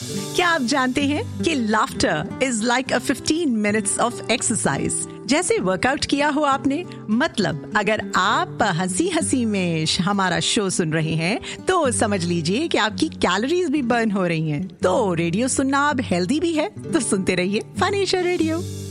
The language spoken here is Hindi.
क्या आप जानते हैं कि laughter is like a 15 minutes of exercise. जैसे वर्कआउट किया हो आपने, मतलब अगर आप हंसी हंसी में हमारा शो सुन रहे हैं तो समझ लीजिए कि आपकी कैलोरीज भी बर्न हो रही हैं। तो रेडियो सुनना अब हेल्दी भी है, तो सुनते रहिए फन एशिया रेडियो।